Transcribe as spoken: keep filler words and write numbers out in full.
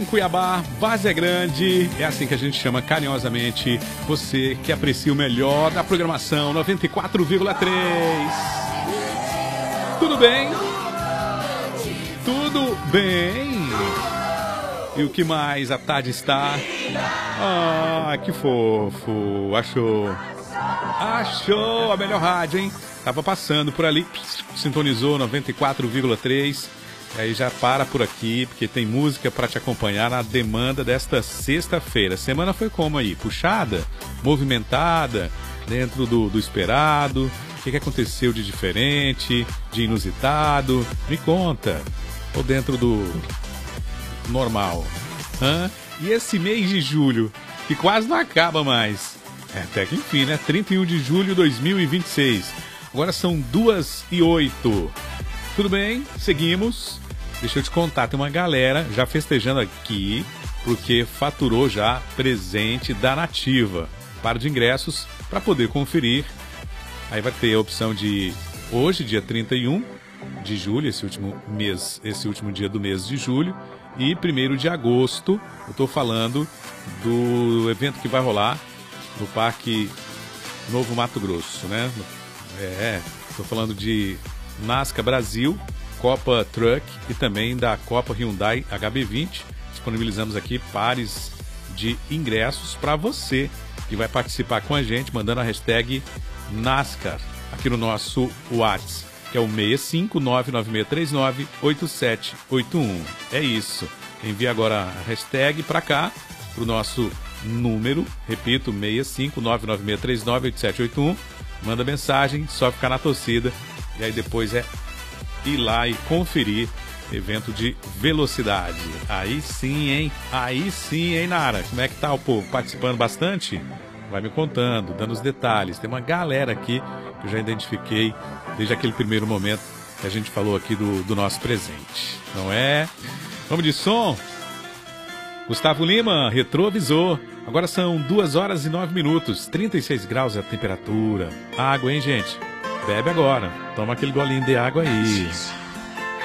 Cuiabá, Várzea Grande, é assim que a gente chama carinhosamente você que aprecia o melhor da programação noventa e quatro vírgula três. Tudo bem? Tudo bem? E o que mais? A tarde está... Ah, que fofo. Achou? Achou a melhor rádio, hein? Tava passando por ali, sintonizou noventa e quatro vírgula três. E aí já para por aqui, porque tem música para te acompanhar na demanda desta sexta-feira. Semana foi como aí? Puxada? Movimentada? Dentro do, do esperado? O que, que aconteceu de diferente? De inusitado? Me conta. Ou dentro do normal? Hã? E esse mês de julho, que quase não acaba mais. É, até que enfim, né? trinta e um de julho de dois mil e vinte e seis. Agora são duas e oito. Tudo bem? Seguimos. Deixa eu te contar, tem uma galera já festejando aqui, porque faturou já presente da Nativa. Par de ingressos para poder conferir. Aí vai ter a opção de hoje, dia trinta e um de julho, esse último mês, esse último dia do mês de julho, e primeiro de agosto. Eu estou falando do evento que vai rolar no Parque Novo Mato Grosso, né? É, estou falando de NASCAR Brasil, Copa Truck e também da Copa Hyundai H B vinte. Disponibilizamos aqui pares de ingressos para você que vai participar com a gente, mandando a hashtag NASCAR aqui no nosso WhatsApp, que é o seis cinco nove nove seis três nove oito sete oito um. É isso. Envie agora a hashtag para cá, para o nosso número, repito, seis cinco nove nove seis três nove oito sete oito um. Manda mensagem, só ficar na torcida. E aí depois é ir lá e conferir evento de velocidade. Aí sim, hein? Aí sim, hein, Nara? Como é que tá o povo? Participando bastante? Vai me contando, dando os detalhes. Tem uma galera aqui que eu já identifiquei desde aquele primeiro momento que a gente falou aqui do, do nosso presente. Não é? Vamos de som? Gustavo Lima, retrovisor. Agora são duas horas e nove minutos, trinta e seis graus a temperatura. Água, hein, gente? Bebe agora. Toma aquele golinho de água aí.